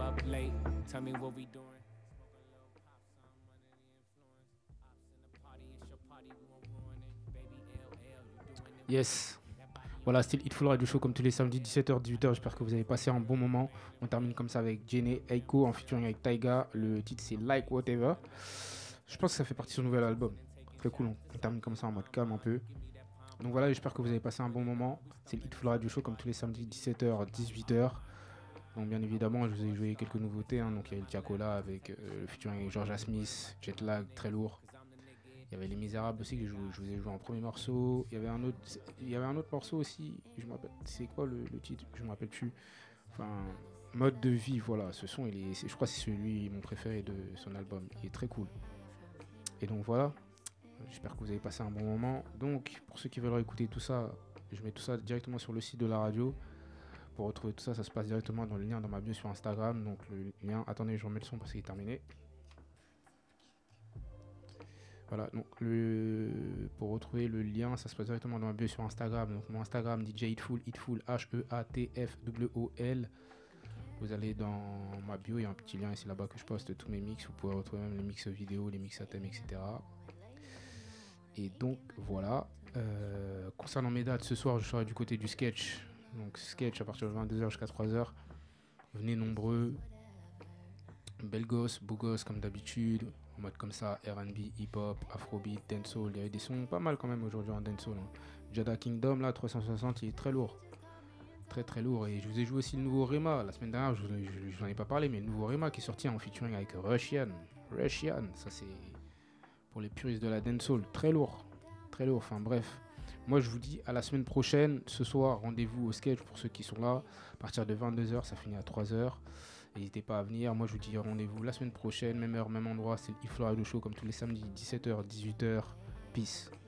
up late. Tell me what we doing. Smoke a little pop, some under the influence. Ops in the party, it's your party, we won't ruin it. Baby LL, you doing it. Yes. Voilà, c'était le Hitful Radio Show comme tous les samedis 17h 18h. J'espère que vous avez passé un bon moment. On termine comme ça avec Jenny Aiko en featuring avec Taiga. Le titre c'est Like Whatever. Je pense que ça fait partie de son nouvel album. Très cool, on termine comme ça en mode calme un peu. Donc voilà, j'espère que vous avez passé un bon moment. C'est le Hitful Radio Show comme tous les samedis 17h 18h. Donc bien évidemment, je vous ai joué quelques nouveautés. Donc il y a le Tiakola avec le featuring avec Georgia Smith, Jetlag, très lourd. Il y avait Les Misérables aussi que je vous ai joué en premier morceau. Il y avait un autre morceau aussi. Je me rappelle, c'est quoi le titre? Je me rappelle plus. Enfin, Mode de vie, voilà. Ce son, je crois que c'est celui mon préféré de son album. Il est très cool. Et donc voilà. J'espère que vous avez passé un bon moment. Donc pour ceux qui veulent écouter tout ça, je mets tout ça directement sur le site de la radio. Pour retrouver tout ça, ça se passe directement dans le lien dans ma bio sur Instagram. Donc le lien, attendez, je remets le son parce qu'il est terminé. Voilà, donc pour retrouver le lien, ça se passe directement dans ma bio sur Instagram. Donc mon Instagram, DJ Hitful, Heatful. Vous allez dans ma bio, il y a un petit lien ici là-bas que je poste tous mes mix. Vous pouvez retrouver même les mix vidéo, les mix à thème, etc. Et donc voilà. Concernant mes dates, ce soir je serai du côté du sketch. Donc sketch à partir de 22h jusqu'à 3h. Venez nombreux. Bel gosse, beau gosse comme d'habitude. En mode comme ça, R&B, hip-hop, afrobeat, dancehall. Il y avait des sons pas mal quand même aujourd'hui en dancehall. Jada Kingdom là, 360, il est très lourd. Très très lourd. Et je vous ai joué aussi le nouveau Rema. La semaine dernière, je vous en ai pas parlé, mais le nouveau Rema qui est sorti en featuring avec Russian, ça c'est pour les puristes de la dancehall. Très lourd. Très lourd, enfin bref. Moi je vous dis à la semaine prochaine. Ce soir, rendez-vous au sketch pour ceux qui sont là. À partir de 22h, ça finit à 3h. N'hésitez pas à venir. Moi je vous dis rendez-vous la semaine prochaine. Même heure, même endroit. C'est le Hitful Radio Show comme tous les samedis, 17h, 18h. Peace.